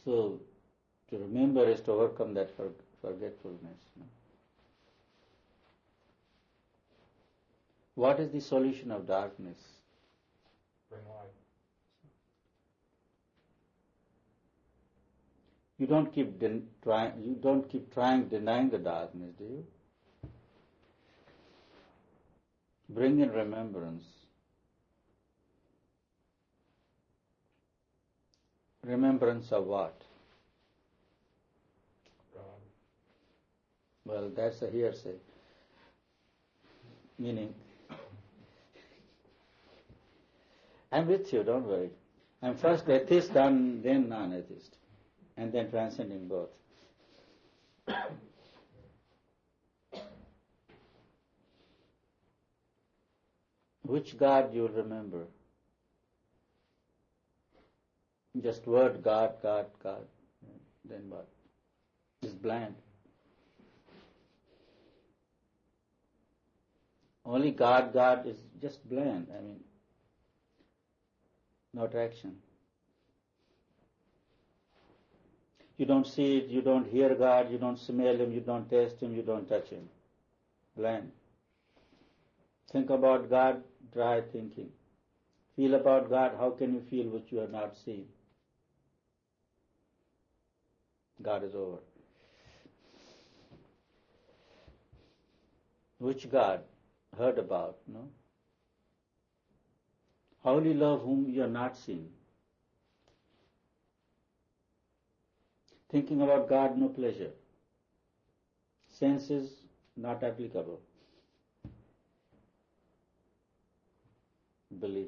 So to remember is to overcome that forgetfulness. What is the solution of darkness? Bring light. You don't keep trying denying the darkness, do you? Bring in remembrance. Remembrance of what? God. Well, that's a hearsay. Meaning, I'm with you, don't worry. I'm first atheist, then non-atheist, and then transcending both. Which God you'll remember? Just word God, God, God. Then what? It's bland. Only God, God is just bland. I mean, not action. You don't see it, you don't hear God, you don't smell Him, you don't taste Him, you don't touch Him. Bland. Think about God, dry thinking. Feel about God, how can you feel what you have not seen? God is over. Which God? Heard about, no? How will you love whom you have not seen? Thinking about God, no pleasure. Senses, not applicable. Belief.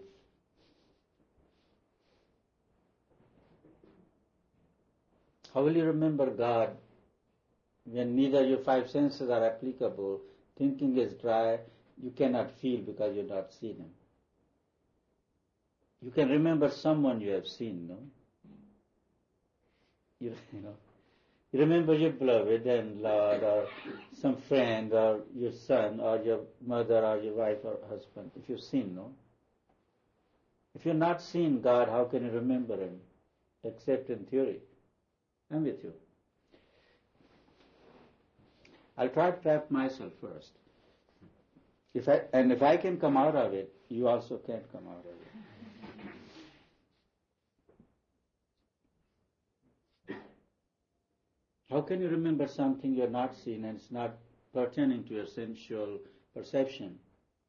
How will you remember God when neither your five senses are applicable, thinking is dry, you cannot feel because you have not seen Him? You can remember someone you have seen, no? You remember your beloved and Lord, or some friend, or your son, or your mother, or your wife, or husband, if you've seen, no? If you've not seen God, how can you remember Him? Except in theory. I'm with you. I'll try to trap myself first. If I can come out of it, you also can't come out of it. How can you remember something you have not seen and it's not pertaining to your sensual perception?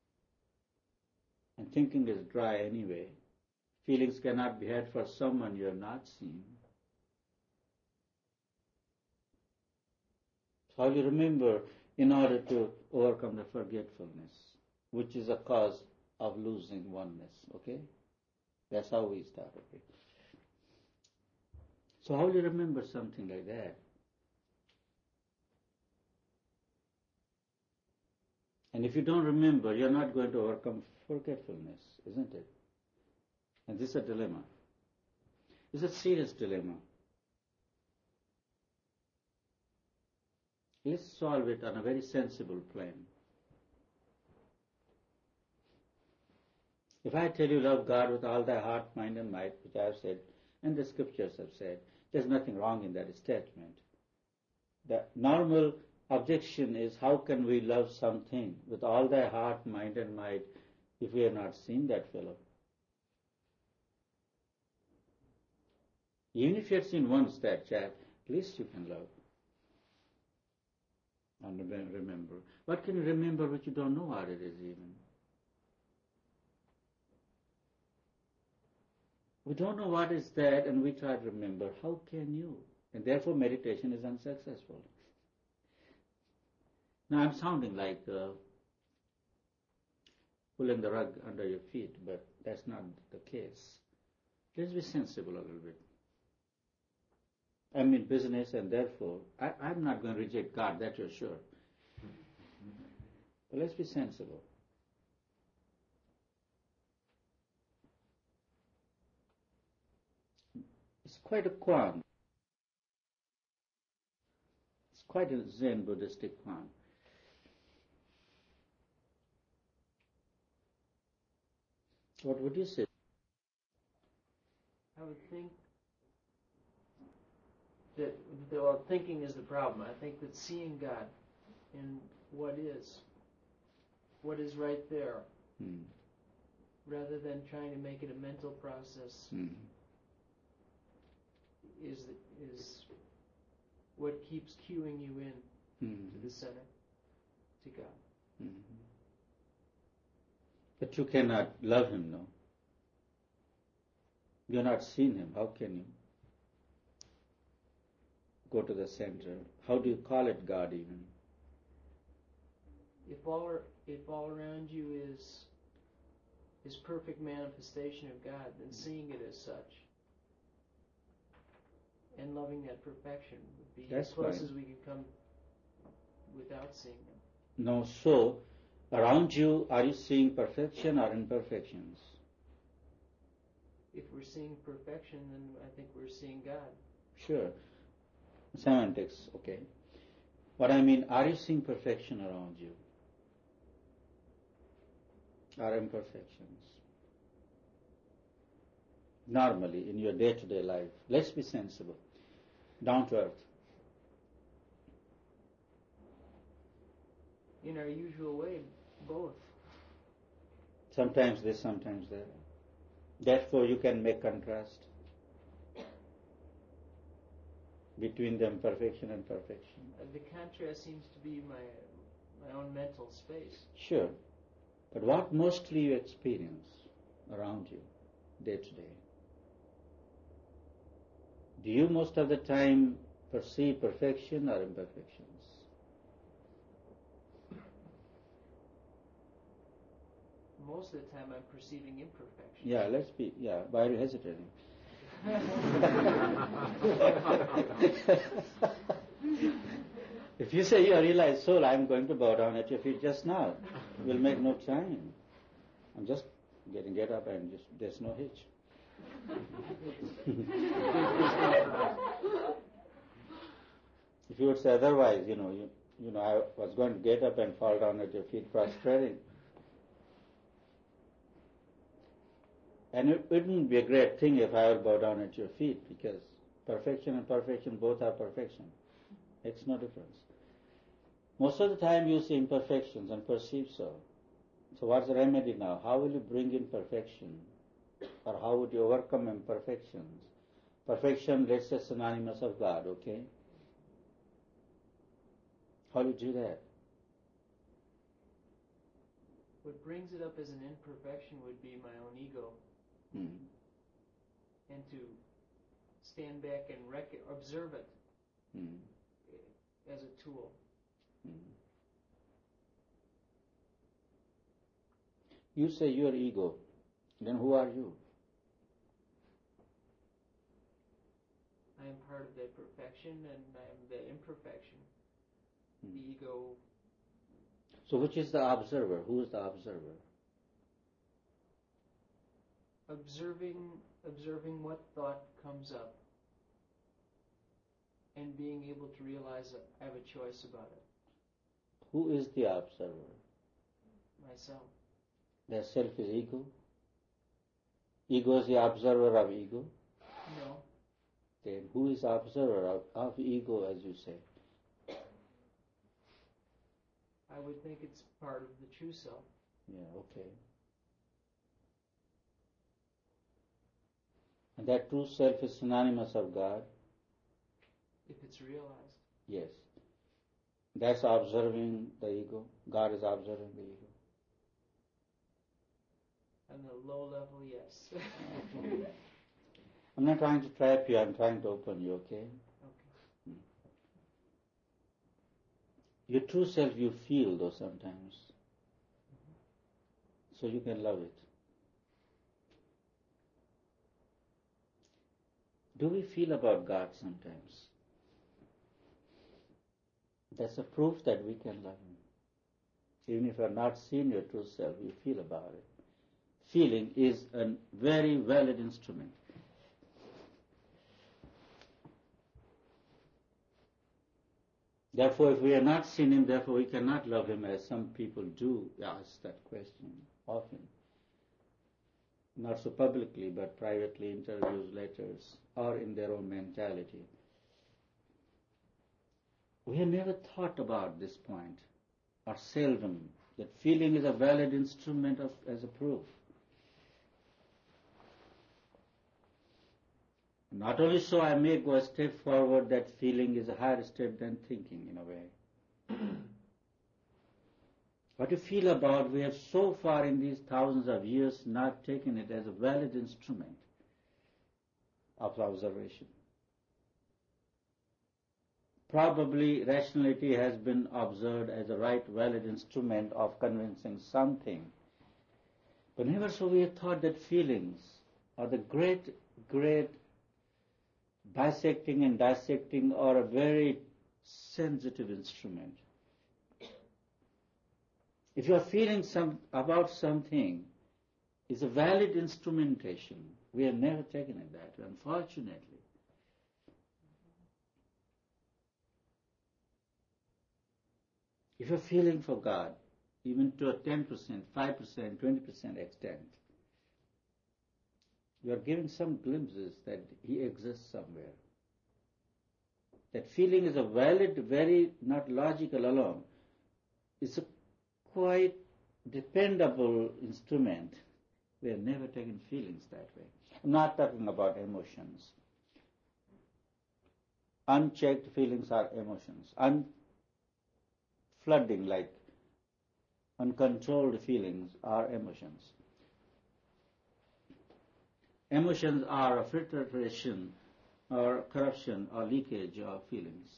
And thinking is dry anyway. Feelings cannot be had for someone you have not seen. So how do you remember in order to overcome the forgetfulness, which is a cause of losing oneness, okay? That's how we start, okay? So how will you remember something like that? And if you don't remember, you're not going to overcome forgetfulness, isn't it? And this is a dilemma. It's a serious dilemma. Let's solve it on a very sensible plane. If I tell you love God with all thy heart, mind and might, which I have said, and the scriptures have said, there's nothing wrong in that statement. The normal objection is, how can we love something with all thy heart, mind and might if we have not seen that fellow? Even if you had seen once that chap, at least you can love. And remember. What can you remember which you don't know what it is even? We don't know what is that and we try to remember. How can you? And therefore meditation is unsuccessful. Now I'm sounding like pulling the rug under your feet, but that's not the case. Let's be sensible a little bit. I'm in business and therefore I'm not going to reject God, that you're sure. But let's be sensible. It's quite a Kwan. It's quite a Zen Buddhistic Kwan. What would you say? I would think well, thinking is the problem. I think that seeing God in what is right there, rather than trying to make it a mental process, is what keeps cueing you in to the center, to God. But you cannot love Him, no? You have not seen Him. How can you go to the center? How do you call it God even? If all around you is perfect manifestation of God, then seeing it as such and loving that perfection would be as close as we can come without seeing Him. No, so around you, are you seeing perfection or imperfections? If we're seeing perfection, then I think we're seeing God. Sure. Semantics, okay. What I mean, are you seeing perfection around you? Or imperfections? Normally, in your day-to-day life. Let's be sensible. Down to earth. In our usual way, both. Sometimes this, sometimes that. Therefore, you can make contrast between the imperfection and perfection. The contrast seems to be my own mental space. Sure. But what mostly you experience around you, day to day? Do you most of the time perceive perfection or imperfections? Most of the time I'm perceiving imperfection. Yeah, why are you hesitating? If you say you are realized soul, I'm going to bow down at your feet just now. We'll make no time. I'm just get up and there's no hitch. If you would say otherwise, I was going to get up and fall down at your feet prostrating. And it wouldn't be a great thing if I would bow down at your feet, because perfection and perfection both are perfection. Makes no difference. Most of the time you see imperfections and perceive so. So what's the remedy now? How will you bring in perfection? Or how would you overcome imperfections? Perfection, let's say, synonymous of God, okay? How do you do that? What brings it up as an imperfection would be my own ego. And to stand back and observe it as a tool. You say your ego. Then who are you? I am part of that perfection and I am that imperfection. The ego. So which is the observer? Who is the observer? Observing what thought comes up and being able to realize that I have a choice about it. Who is the observer? Myself. The self is ego? Ego is the observer of ego? No. Then who is the observer of ego, as you say? I would think it's part of the true self. Yeah, okay. And that true self is synonymous of God? If it's realized. Yes. That's observing the ego. God is observing the ego. On the low level, yes. I'm not trying to trap you, I'm trying to open you, okay? Okay. Your true self you feel though sometimes. So you can love it. Do we feel about God sometimes? That's a proof that we can love Him. Even if you have not seen your true self, you feel about it. Feeling is a very valid instrument. Therefore, if we have not seen Him, therefore we cannot love Him, as some people do ask that question often. Not so publicly, but privately, interviews, letters, or in their own mentality. We have never thought about this point, or seldom, that feeling is a valid instrument as a proof. Not only so, I may go a step forward that feeling is a higher step than thinking in a way. What you feel about, we have so far in these thousands of years not taken it as a valid instrument of observation. Probably rationality has been observed as a right valid instrument of convincing something. But never so we have thought that feelings are the great bisecting and dissecting are a very sensitive instrument. If you are feeling about something, it's a valid instrumentation. We have never taken it that way, unfortunately. If you're feeling for God, even to a 10%, 5%, 20% extent, you are giving some glimpses that He exists somewhere. That feeling is a valid, very not logical alone. It's a quite dependable instrument. We have never taken feelings that way. I'm not talking about emotions. Unchecked feelings are emotions. Flooding, like uncontrolled feelings, are emotions. Emotions are a filtration or corruption or leakage of feelings.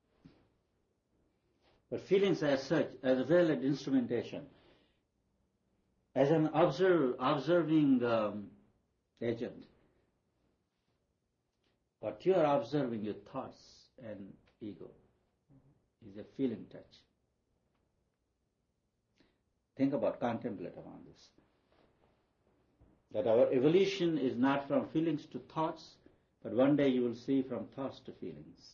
But feelings as such, as a valid instrumentation, as an observing agent, what you are observing, your thoughts and ego, is a feeling touch. Think about, contemplate on this. That our evolution is not from feelings to thoughts, but one day you will see from thoughts to feelings.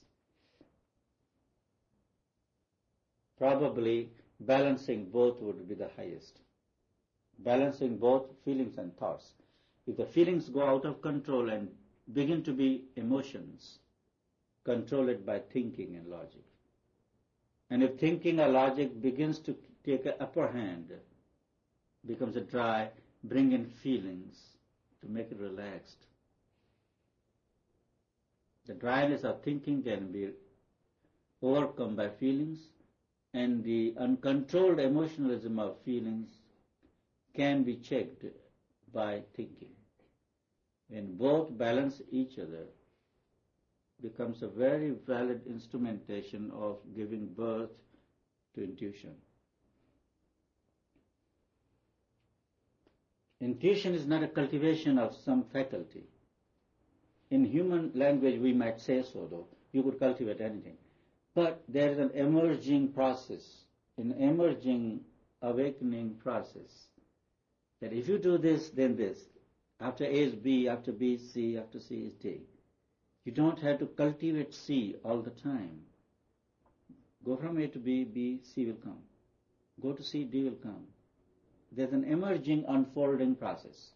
Probably balancing both would be the highest. Balancing both feelings and thoughts. If the feelings go out of control and begin to be emotions, control it by thinking and logic. And if thinking or logic begins to take an upper hand, becomes a dry, bring in feelings to make it relaxed. The dryness of thinking can be overcome by feelings, and the uncontrolled emotionalism of feelings can be checked by thinking. When both balance each other, becomes a very valid instrumentation of giving birth to intuition. Intuition is not a cultivation of some faculty. In human language we might say so, though. You could cultivate anything. But there is an emerging process, an emerging awakening process, that if you do this, then this. After A is B, after B is C, after C is D. You don't have to cultivate C all the time. Go from A to B, B, C will come. Go to C, D will come. There's an emerging, unfolding process.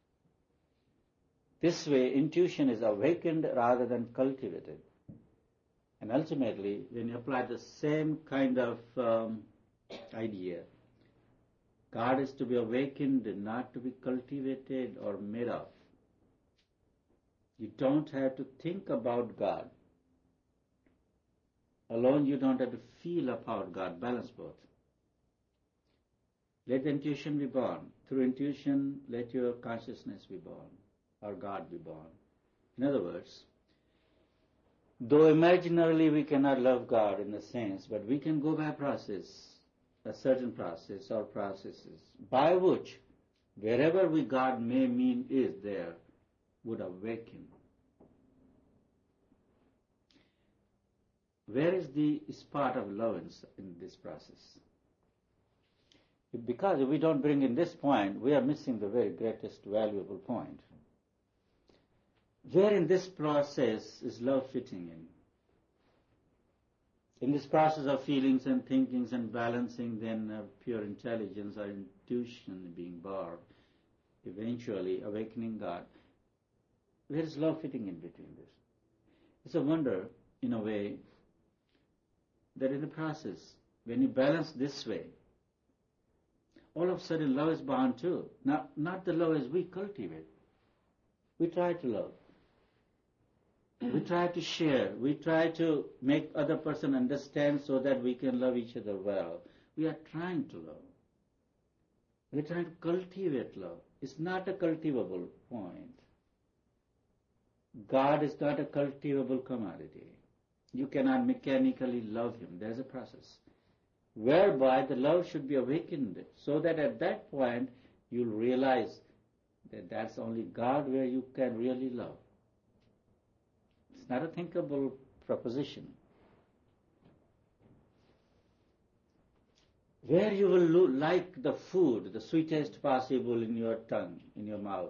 This way, intuition is awakened rather than cultivated. And ultimately, when you apply the same kind of idea, God is to be awakened, not to be cultivated or made of. You don't have to think about God. Alone, you don't have to feel about God. Balance both. Let the intuition be born. Through intuition, let your consciousness be born, or God be born. In other words, though imaginarily we cannot love God in a sense, but we can go by a process, a certain process or processes, by which wherever we God may mean is there, would awaken. Where is the spot of love in this process? Because if we don't bring in this point, we are missing the very greatest valuable point. Where in this process is love fitting in? In this process of feelings and thinkings and balancing, then pure intelligence or intuition being born, eventually awakening God. Where is love fitting in between this? It's a wonder, in a way, that in the process, when you balance this way, all of a sudden love is born too. Now, not the love as we cultivate. We try to love. We try to share. We try to make other person understand so that we can love each other well. We are trying to love. We are trying to cultivate love. It's not a cultivable point. God is not a cultivable commodity. You cannot mechanically love Him. There's a process whereby the love should be awakened so that at that point you'll realize that that's only God where you can really love. It's not a thinkable proposition. Where you will like the food, the sweetest possible in your tongue, in your mouth.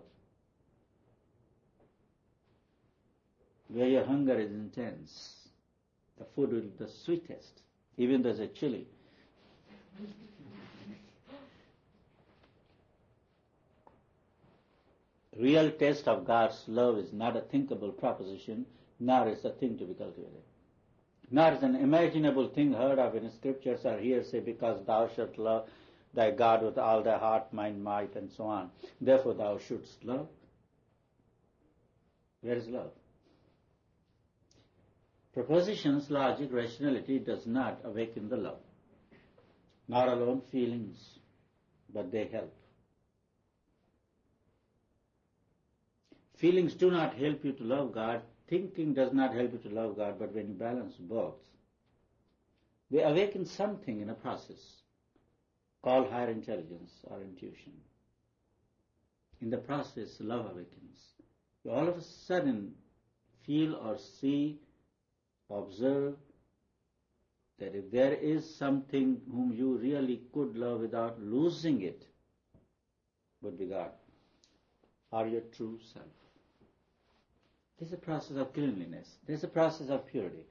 Where your hunger is intense, the food will be the sweetest, even though there's a chili. Real taste of God's love is not a thinkable proposition, nor is a thing to be cultivated. Nor is an imaginable thing heard of in scriptures or hearsay, because thou shalt love thy God with all thy heart, mind, might, and so on. Therefore thou shouldst love. Where is love? Propositions, logic, rationality does not awaken the love. Nor alone feelings, but they help. Feelings do not help you to love God. Thinking does not help you to love God, but when you balance both, they awaken something in a process called higher intelligence or intuition. In the process, love awakens. You all of a sudden feel or see, observe that if there is something whom you really could love without losing it, would be God, or your true self. There's a process of cleanliness. There's a process of purity.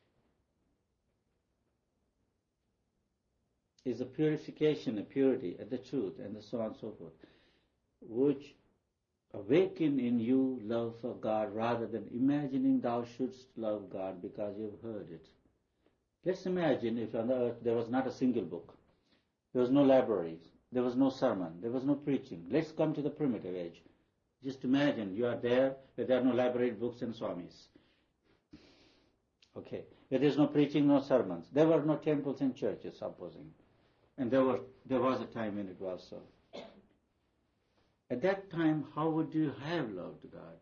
Is a purification, a purity, and the truth, and so on and so forth, which awaken in you love for God rather than imagining thou shouldst love God because you've heard it. Let's imagine if on the earth there was not a single book, there was no libraries, there was no sermon, there was no preaching. Let's come to the primitive age. Just imagine you are there, where there are no library books and swamis. Okay, where there is no preaching, no sermons. There were no temples and churches, supposing. And there was a time when it was so. At that time, how would you have loved God?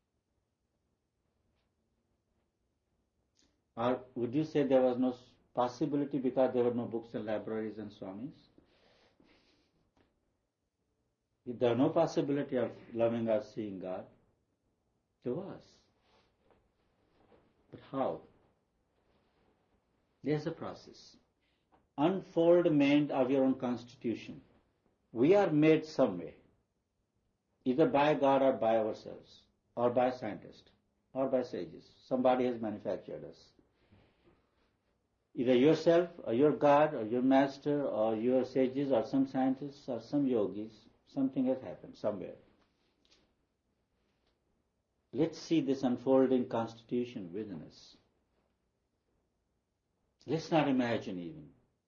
Or would you say there was no possibility because there were no books and libraries and swamis? If there was no possibility of loving or seeing God, there was. But how? There's a process. Unfoldment of your own constitution. We are made some way, either by God or by ourselves, or by scientists, or by sages. Somebody has manufactured us. Either yourself, or your God, or your master, or your sages, or some scientists, or some yogis. Something has happened somewhere. Let's see this unfolding constitution within us. Let's not imagine even.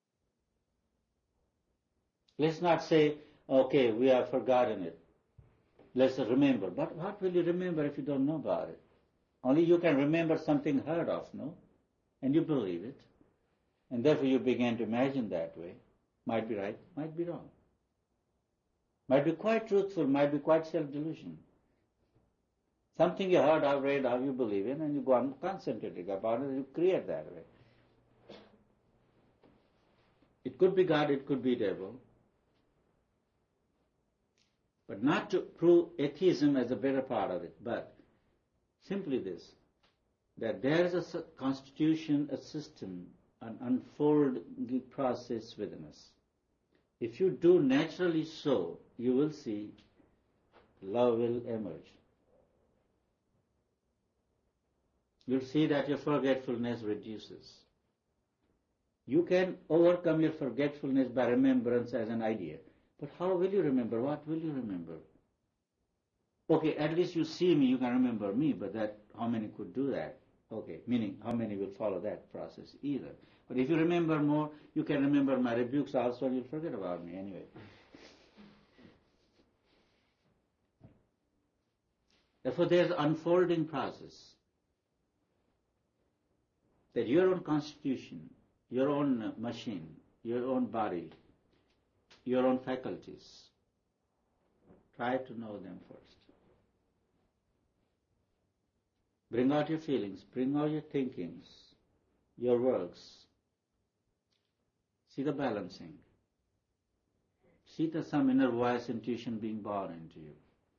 Let's not say, okay, we have forgotten it. Let's remember. But what will you remember if you don't know about it? Only you can remember something heard of, no? And you believe it. And therefore you begin to imagine that way. Might be right, might be wrong. Might be quite truthful, might be quite self-delusion. Something you heard or read or you believe in, and you go on concentrating about it, you create that way. It could be God, it could be devil. But not to prove atheism as a better part of it, but simply this, that there is a constitution, a system, an unfolding process within us. If you do naturally so, you will see love will emerge. You'll see that your forgetfulness reduces. You can overcome your forgetfulness by remembrance as an idea. But how will you remember? What will you remember? Okay, at least you see me, you can remember me, but that how many could do that? Okay, meaning how many will follow that process either. But if you remember more, you can remember my rebukes also, and you'll forget about me anyway. Therefore, there's unfolding process that your own constitution, your own machine, your own body, your own faculties, try to know them first. Bring out your feelings, bring out your thinkings, your works. See the balancing. See the some inner voice, intuition being born into you.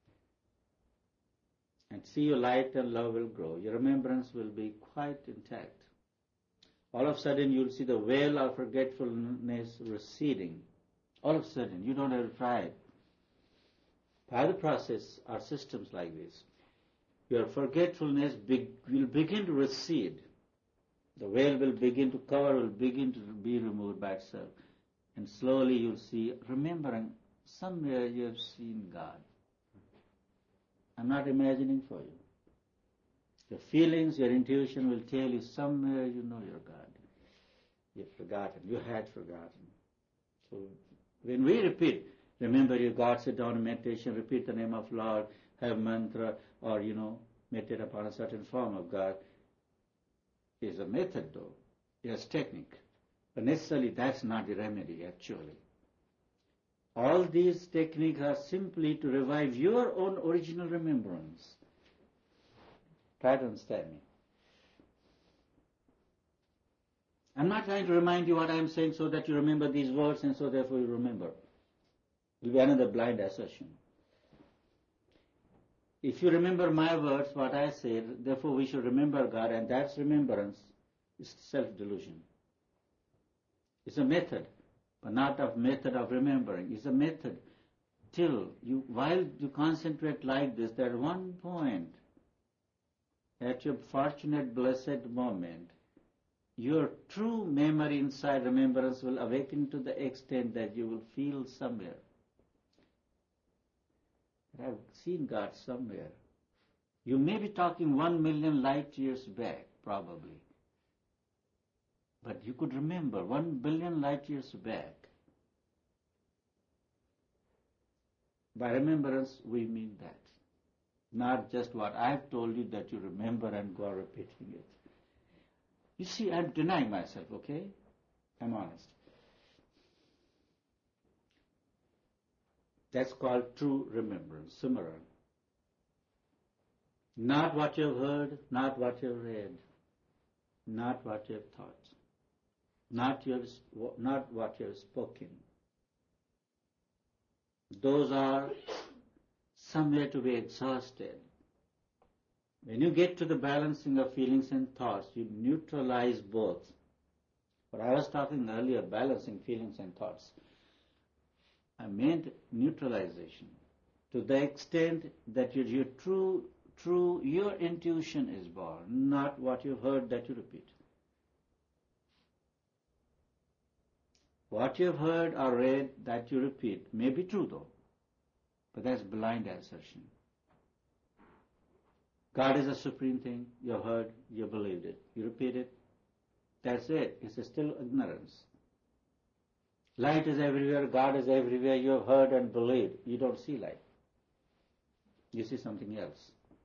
And see your light and love will grow. Your remembrance will be quite intact. All of a sudden you'll see the veil of forgetfulness receding. All of a sudden, you don't have to try it. By the process are systems like this. Your forgetfulness will begin to recede. The veil will begin to cover, will begin to be removed by itself. And slowly you'll see, remembering, somewhere you have seen God. I'm not imagining for you. Your feelings, your intuition will tell you somewhere you know your God. You've forgotten, you had forgotten. So when we repeat, remember your God, sit down in meditation, repeat the name of Lord, have mantra, or meditate upon a certain form of God, is a method though, yes, technique. But necessarily that's not the remedy actually. All these techniques are simply to revive your own original remembrance. Try to understand me. I'm not trying to remind you what I'm saying so that you remember these words and so therefore you remember. It will be another blind assertion. If you remember my words, what I said, therefore we should remember God, and that's remembrance, is self-delusion. It's a method, but not a method of remembering. It's a method till while you concentrate like this, at one point, at your fortunate, blessed moment, your true memory inside remembrance will awaken to the extent that you will feel somewhere. I've seen God somewhere. You may be talking 1 million light years back, probably. But you could remember 1 billion light years back. By remembrance, we mean that. Not just what I've told you that you remember and go on repeating it. You see, I'm denying myself, okay? I'm honest. That's called true remembrance, Simran. Not what you've heard, not what you've read, not what you've thought, not what you've spoken. Those are somewhere to be exhausted. When you get to the balancing of feelings and thoughts, you neutralize both. But I was talking earlier, balancing feelings and thoughts. I meant neutralization. To the extent that your your intuition is born, not what you've heard that you repeat. What you've heard or read that you repeat may be true though, but that's blind assertion. God is a supreme thing, you heard, you believed it, you repeat it, that's it, it's still ignorance. Light is everywhere, God is everywhere, you have heard and believed, you don't see light. You see something else.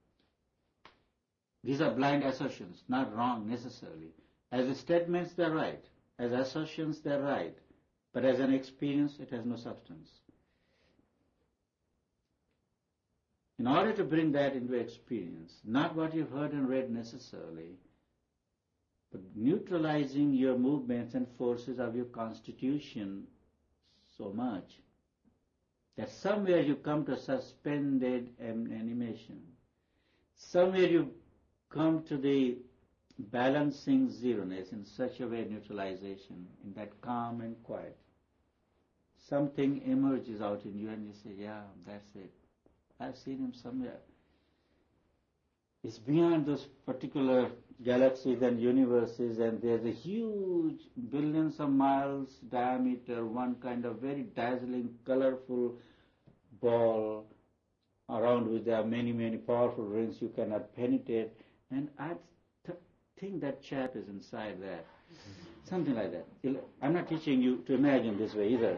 These are blind assertions, not wrong necessarily. As statements they're right, as assertions they're right, but as an experience it has no substance. In order to bring that into experience, not what you've heard and read necessarily, but neutralizing your movements and forces of your constitution so much that somewhere you come to suspended animation. Somewhere you come to the balancing zeroness in such a way, neutralization, in that calm and quiet. Something emerges out in you and you say, yeah, that's it. I've seen him somewhere. It's beyond those particular galaxies and universes, and there's a huge, billions of miles diameter, one kind of very dazzling, colorful ball around which there are many, many powerful rings you cannot penetrate. And think that chap is inside there. Something like that. I'm not teaching you to imagine this way either.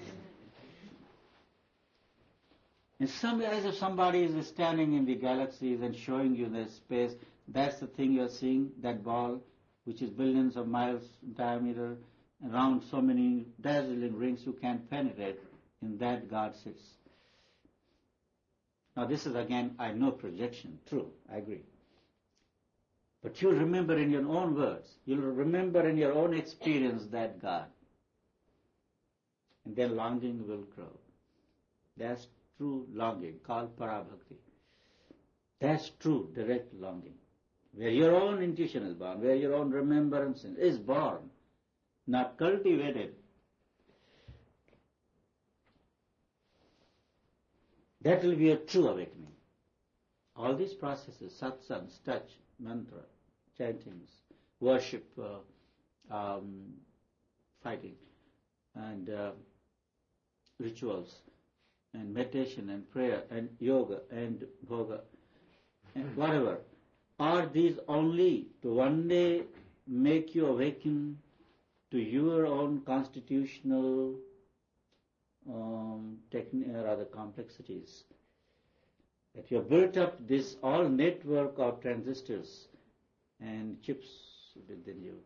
And somewhere, as if somebody is standing in the galaxies and showing you the space, that's the thing you're seeing, that ball, which is billions of miles in diameter, around so many dazzling rings you can't penetrate. In that God sits. Now this is again, I know projection, true, I agree. But you'll remember in your own words, you'll remember in your own experience that God. And then longing will grow. That's true longing, called parabhakti. That's true direct longing. Where your own intuition is born, where your own remembrance is born, not cultivated. That will be a true awakening. All these processes, satsangs, touch, mantra, chantings, worship, fighting, and rituals, and meditation, and prayer, and yoga, and bhoga, and whatever, are these only to one day make you awaken to your own constitutional rather complexities. That you have built up this all network of transistors and chips within you.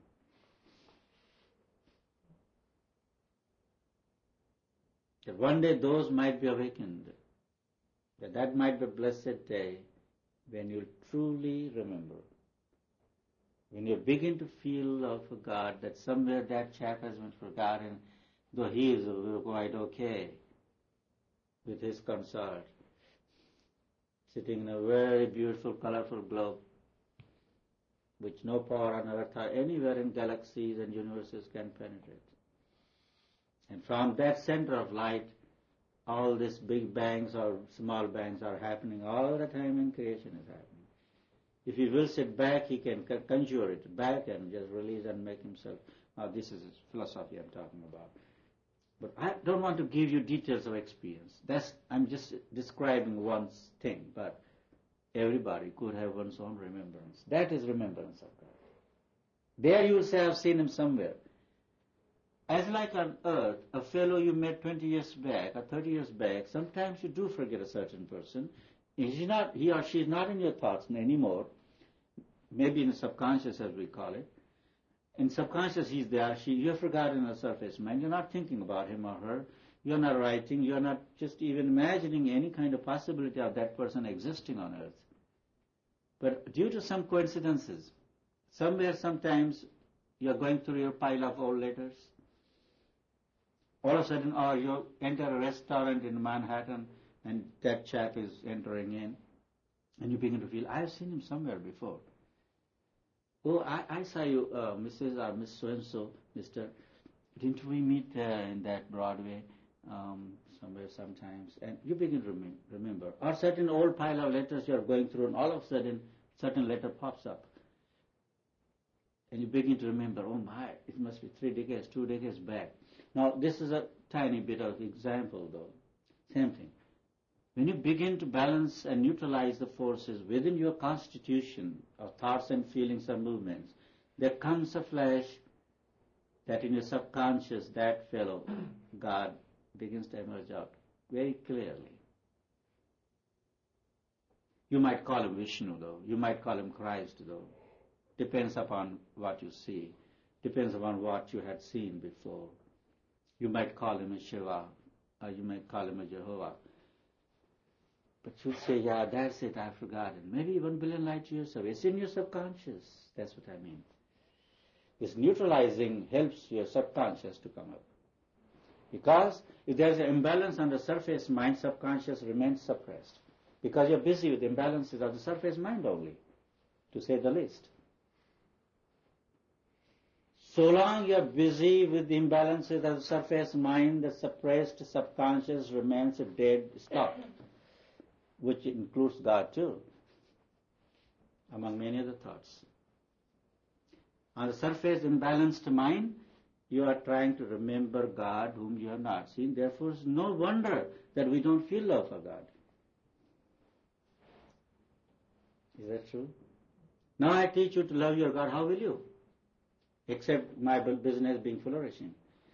That one day those might be awakened. That might be a blessed day when you truly remember. When you begin to feel of God, that somewhere that chap has been forgotten, though he is quite okay with his consort, sitting in a very beautiful, colorful globe, which no power on earth or anywhere in galaxies and universes can penetrate. And from that center of light, all these big bangs or small bangs are happening all the time, and creation is happening. If he will sit back, he can conjure it back and just release and make himself. Now this is philosophy I'm talking about. But I don't want to give you details of experience. I'm just describing one thing, but everybody could have one's own remembrance. That is remembrance of God. There you will say, I've seen him somewhere. As like on earth, a fellow you met 20 years back or 30 years back, sometimes you do forget a certain person. He or she is not in your thoughts anymore, maybe in the subconscious as we call it. In subconscious he's there, you have forgotten the surface mind, you're not thinking about him or her, you're not writing, you're not just even imagining any kind of possibility of that person existing on earth. But due to some coincidences, somewhere sometimes you're going through your pile of old letters, all of a sudden, or you enter a restaurant in Manhattan and that chap is entering in, and you begin to feel, I've seen him somewhere before. Oh, I saw you, Mrs. or Miss So-and-so, Mr. Didn't we meet in that Broadway somewhere sometimes? And you begin to remember. Or certain old pile of letters you're going through, and all of a sudden, certain letter pops up. And you begin to remember, oh my, it must be 3 decades, 2 decades back. Now, this is a tiny bit of example, though. Same thing. When you begin to balance and neutralize the forces within your constitution of thoughts and feelings and movements, there comes a flash that in your subconscious, that fellow, God, begins to emerge out very clearly. You might call him Vishnu, though. You might call him Christ, though. Depends upon what you see. Depends upon what you had seen before. You might call him a Shiva, or you might call him a Jehovah. But you'll say, yeah, that's it, I've forgotten. Maybe 1 billion light years away. It's in your subconscious. That's what I mean. This neutralizing helps your subconscious to come up. Because if there's an imbalance on the surface mind, subconscious remains suppressed. Because you're busy with imbalances of the surface mind only, to say the least. So long you're busy with the imbalances of the surface mind, the suppressed subconscious remains a dead stop, which includes God too, among many other thoughts. On the surface imbalanced mind, you are trying to remember God whom you have not seen. Therefore, it's no wonder that we don't feel love for God. Is that true? Now I teach you to love your God, how will you? Except my business being flourishing.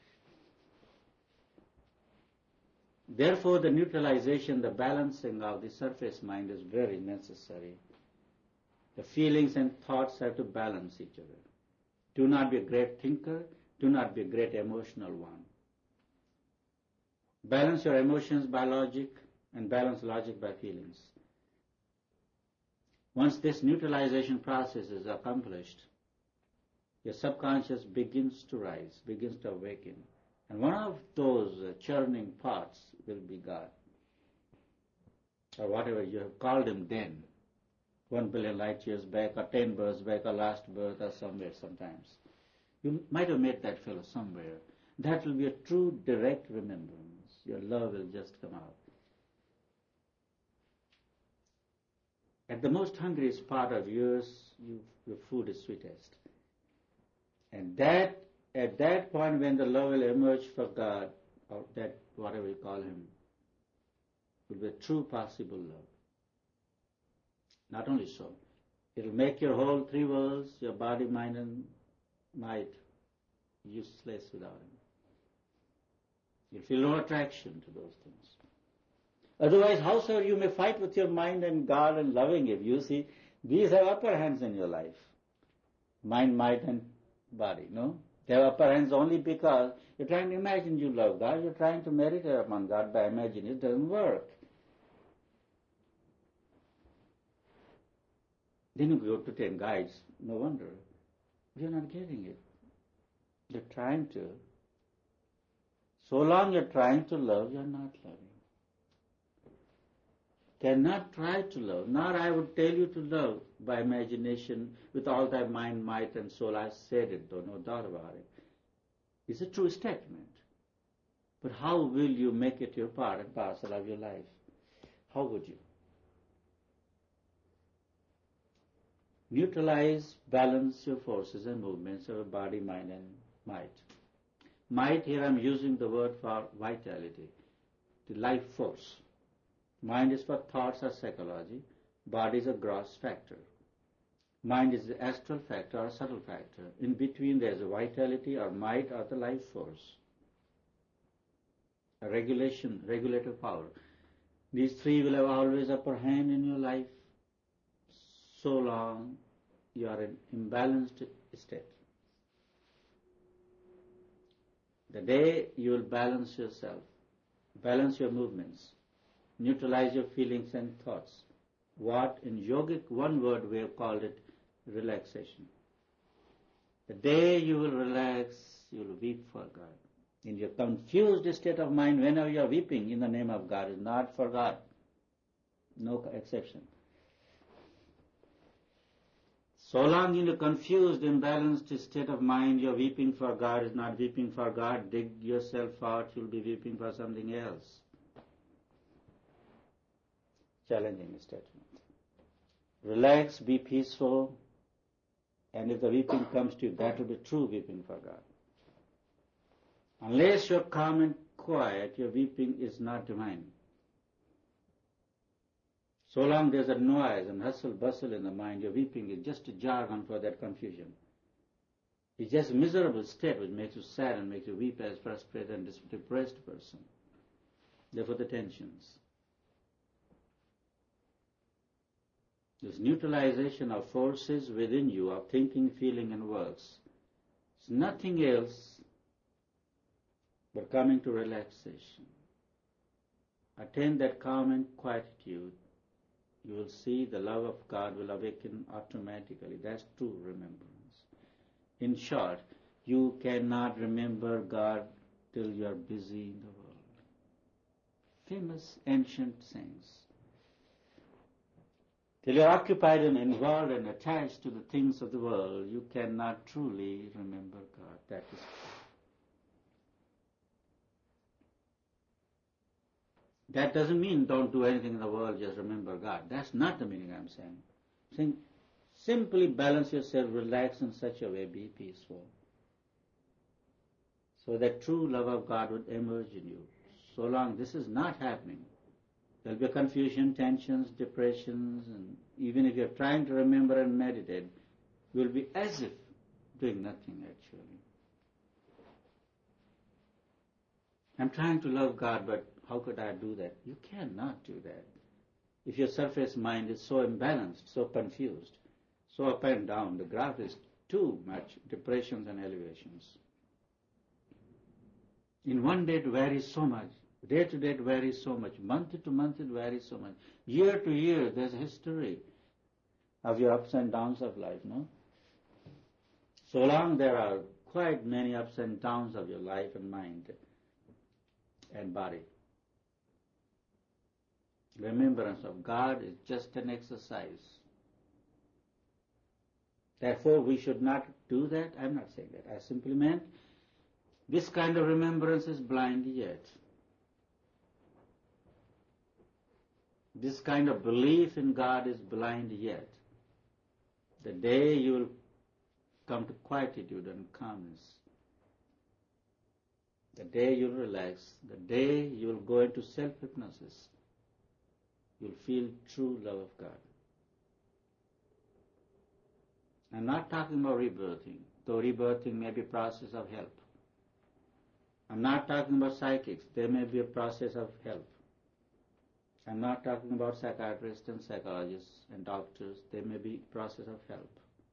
Therefore, the neutralization, the balancing of the surface mind is very necessary. The feelings and thoughts have to balance each other. Do not be a great thinker, do not be a great emotional one. Balance your emotions by logic and balance logic by feelings. Once this neutralization process is accomplished, your subconscious begins to rise, begins to awaken. And one of those churning pots will be God. Or whatever you have called him then. 1 billion light years back, or 10 births back, or last birth, or somewhere sometimes. You might have met that fellow somewhere. That will be a true direct remembrance. Your love will just come out. At the most hungriest part of yours, your food is sweetest. And at that point when the love will emerge for God, or that whatever you call him, will be a true possible love. Not only so, it will make your whole three worlds, your body, mind, and might, useless without him. You'll feel no attraction to those things. Otherwise, howsoever you may fight with your mind and God and loving him, you see, these have upper hands in your life. Mind, might, and body, no? They have upper hands only because you're trying to imagine you love God, you're trying to meditate upon God by imagining. It doesn't work. Then you go to 10 guides, no wonder. You're not getting it. You're trying to. So long you're trying to love, you're not loving. Cannot try to love. Nor I would tell you to love by imagination with all thy mind, might, and soul. I said it, though, no doubt about it. It's a true statement. But how will you make it your part and parcel of your life? How would you? Neutralize, balance your forces and movements of your body, mind, and might. Might, here I'm using the word for vitality, the life force. Mind is for thoughts or psychology. Body is a gross factor. Mind is the astral factor or subtle factor. In between there is a vitality or might or the life force. A regulative power. These three will have always upper hand in your life so long you are in imbalanced state. The day you will balance yourself, balance your movements, neutralize your feelings and thoughts. What in yogic one word we have called it relaxation. The day you will relax, you will weep for God. In your confused state of mind, whenever you are weeping in the name of God, is not for God. No exception. So long in a confused, imbalanced state of mind, you're weeping for God, is not weeping for God. Dig yourself out, you'll be weeping for something else. Challenging statement. Relax, be peaceful, and if the weeping comes to you, that will be true weeping for God. Unless you're calm and quiet, your weeping is not divine. So long there's a noise and hustle bustle in the mind, your weeping is just a jargon for that confusion. It's just a miserable state which makes you sad and makes you weep as frustrated and depressed person. Therefore the tensions. This neutralization of forces within you of thinking, feeling and words is nothing else but coming to relaxation. Attain that calm and quietude. You will see the love of God will awaken automatically. That's true remembrance. In short, you cannot remember God till you are busy in the world. Famous ancient saints. Till you are occupied and involved and attached to the things of the world, you cannot truly remember God. That is true. That doesn't mean don't do anything in the world, just remember God. That's not the meaning I'm saying. I'm saying simply balance yourself, relax in such a way, be peaceful. So that true love of God would emerge in you. So long this is not happening, there'll be confusion, tensions, depressions, and even if you're trying to remember and meditate, you will be as if doing nothing actually. I'm trying to love God, but how could I do that? You cannot do that. If your surface mind is so imbalanced, so confused, so up and down, the graph is too much depressions and elevations. In one day it varies so much, day to day it varies so much, month to month it varies so much, year to year there's a history of your ups and downs of life, no? So long there are quite many ups and downs of your life and mind and body. Remembrance of God is just an exercise. Therefore, we should not do that. I'm not saying that. I simply meant this kind of remembrance is blind yet. This kind of belief in God is blind yet. The day you will come to quietude and calmness, the day you'll relax, the day you'll go into self-hypnosis, you'll feel true love of God. I'm not talking about rebirthing, though rebirthing may be a process of help. I'm not talking about psychics, there may be a process of help. I'm not talking about psychiatrists and psychologists and doctors, there may be a process of help.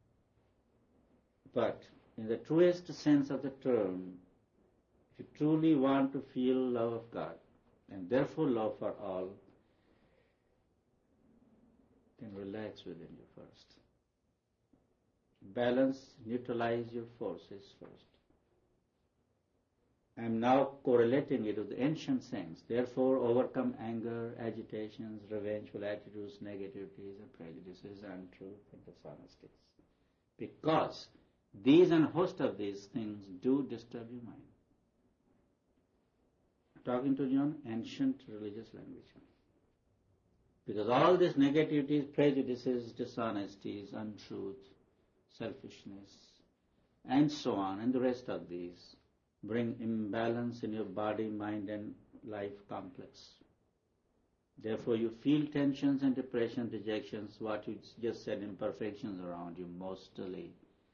But in the truest sense of the term, if you truly want to feel love of God, and therefore love for all, then relax within you first. Balance, neutralize your forces first. I am now correlating it with the ancient sayings. Therefore, overcome anger, agitations, revengeful attitudes, negativities, and prejudices, untruth, and dishonesties. Because these and a host of these things do disturb your mind. I'm talking to you in ancient religious language. Because all these negativities, prejudices, dishonesties, untruth, selfishness, and so on, and the rest of these, bring imbalance in your body, mind, and life complex. Therefore, you feel tensions and depression, dejections, what you just said, imperfections around you mostly.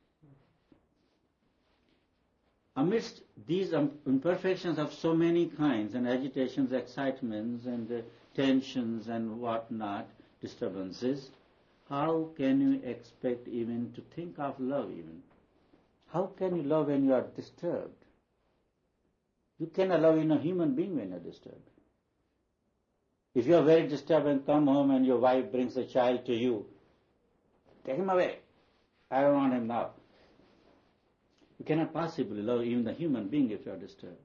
Amidst these imperfections of so many kinds, and agitations, excitements, and tensions, and whatnot, disturbances, how can you expect even to think of love even? How can you love when you are disturbed? You cannot love in a human being when you are disturbed. If you are very disturbed and come home and your wife brings a child to you, take him away. I don't want him now. You cannot possibly love even the human being if you are disturbed.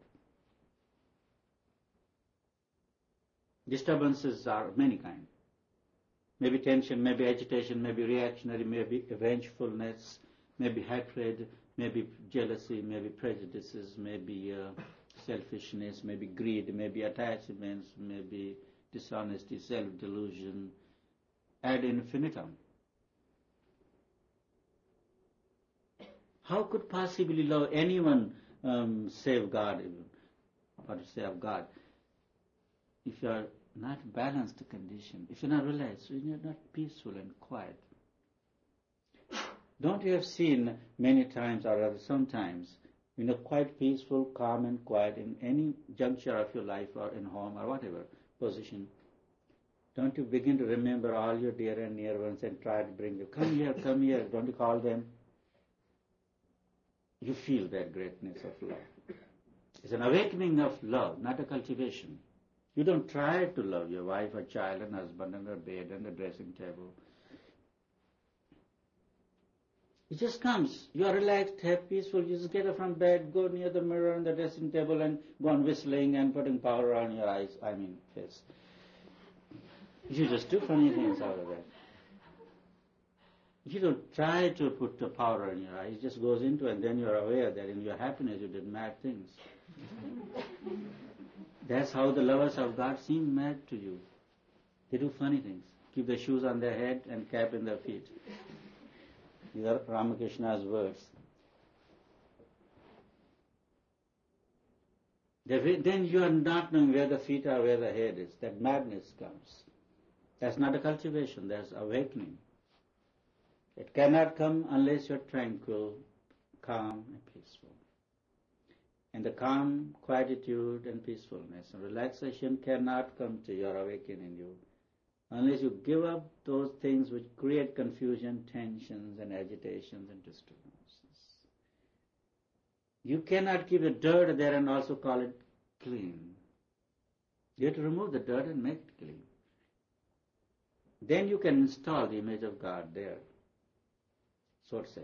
Disturbances are of many kinds. Maybe tension, maybe agitation, maybe reactionary, maybe vengefulness, maybe hatred, maybe jealousy, maybe prejudices, maybe selfishness, maybe greed, maybe attachments, maybe dishonesty, self-delusion, ad infinitum. How could possibly love anyone save God, even, or to say of God, if you are not balanced condition, if you're not relaxed, if you're not peaceful and quiet? Don't you have seen many times, or rather sometimes, quite peaceful, calm and quiet in any juncture of your life or in home or whatever position, don't you begin to remember all your dear and near ones and try to bring them, come here, don't you call them? You feel that greatness of love. It's an awakening of love, not a cultivation. You don't try to love your wife or child and husband and a bed and a dressing table. It just comes. You are relaxed, happy, peaceful. You just get up from bed, go near the mirror and the dressing table and go on whistling and putting powder on your eyes, face. You just do funny things out of that. You don't try to put the powder in your eyes. It just goes into it, and then you're aware that in your happiness you did mad things. That's how the lovers of God seem mad to you. They do funny things. Keep the shoes on their head and cap in their feet. These are Ramakrishna's words. Then you are not knowing where the feet are, where the head is. That madness comes. That's not a cultivation, that's awakening. It cannot come unless you're tranquil, calm, and peaceful. And the calm, quietude, and peacefulness and relaxation cannot come to your awakening in you unless you give up those things which create confusion, tensions, and agitations and disturbances. You cannot keep the dirt there and also call it clean. You have to remove the dirt and make it clean. Then you can install the image of God there, so to say.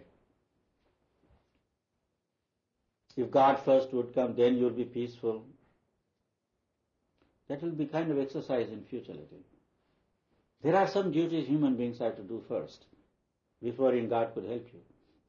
If God first would come, then you'll be peaceful. That will be kind of exercise in futility. There are some duties human beings have to do first, before God could help you.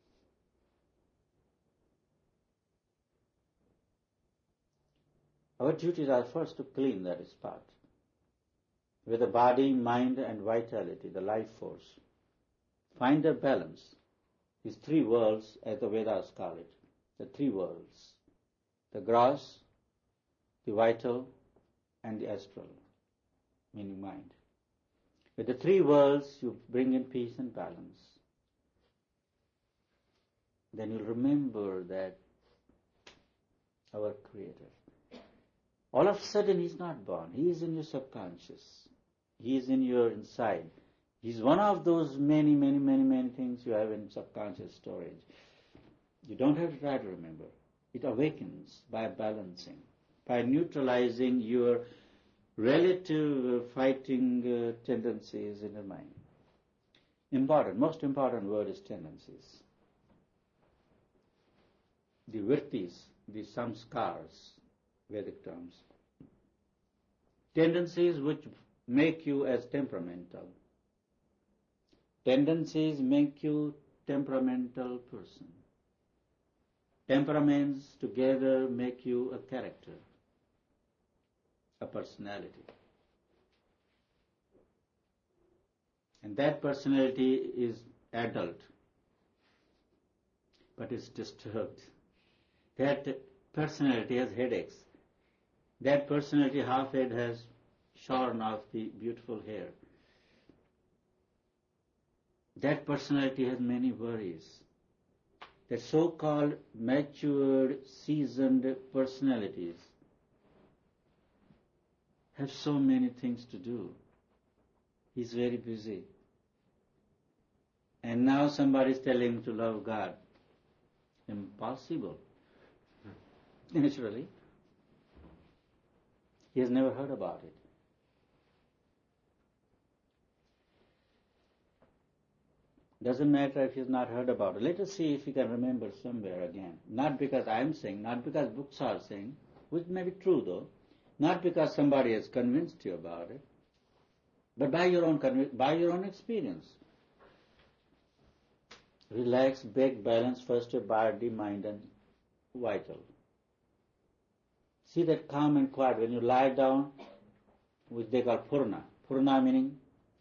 Our duties are first to clean that spot, with the body, mind, and vitality, the life force. Find the balance. These three worlds, as the Vedas call it, the three worlds, the gross, the vital, and the astral, meaning mind. With the three worlds, you bring in peace and balance. Then you'll remember that our Creator. All of a sudden, He's not born. He is in your subconscious. He is in your inside. He's one of those many things you have in subconscious storage. You don't have to try to remember. It awakens by balancing, by neutralizing your relative fighting tendencies in the mind. Most important word is tendencies. The vrittis, the samskars, Vedic terms. Tendencies which make you as temperamental. Tendencies make you temperamental person. Temperaments together make you a character, a personality. And that personality is adult, but is disturbed. That personality has headaches. That personality half-head has shorn off the beautiful hair. That personality has many worries. The so-called matured, seasoned personalities have so many things to do. He's very busy. And now somebody is telling him to love God. Impossible. Naturally. He has never heard about it. Doesn't matter if he's not heard about it. Let us see if he can remember somewhere again. Not because I am saying, not because books are saying, which may be true though, not because somebody has convinced you about it, but by your own experience. Relax, beg, balance first your body, mind, and vital. See that calm and quiet when you lie down, which they call purna. Purna meaning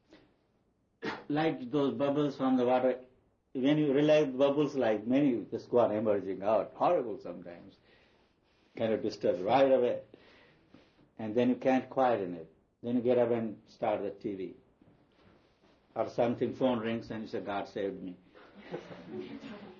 like those bubbles from the water. When you realize bubbles like many just go on emerging out, horrible sometimes, kind of disturbed right away. And then you can't quieten it. Then you get up and start the TV. Or something, phone rings and you say, God saved me.